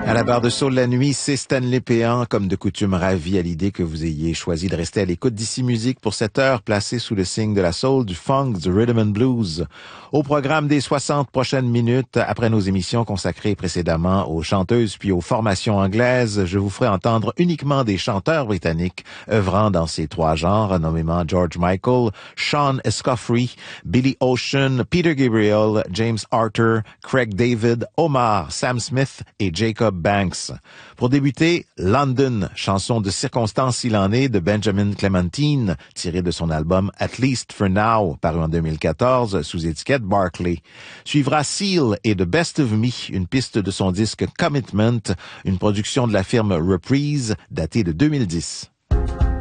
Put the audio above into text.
À la barre de Soul la nuit, c'est Stanley Péan, comme de coutume ravi à l'idée que vous ayez choisi de rester à l'écoute d'Ici Musique pour cette heure placée sous le signe de la soul, du funk, du rhythm and blues. Au programme des 60 prochaines minutes, après nos émissions consacrées précédemment aux chanteuses puis aux formations anglaises, je vous ferai entendre uniquement des chanteurs britanniques œuvrant dans ces trois genres, nommément George Michael, Sean Escoffery, Billy Ocean, Peter Gabriel, James Arthur, Craig David, Omar, Sam Smith et Jacob Banks. Pour débuter, London, chanson de circonstance s'il en est de Benjamin Clementine, tirée de son album At Least for Now, paru en 2014 sous étiquette Barclay. Suivra Seal et The Best of Me, une piste de son disque Commitment, une production de la firme Reprise datée de 2010.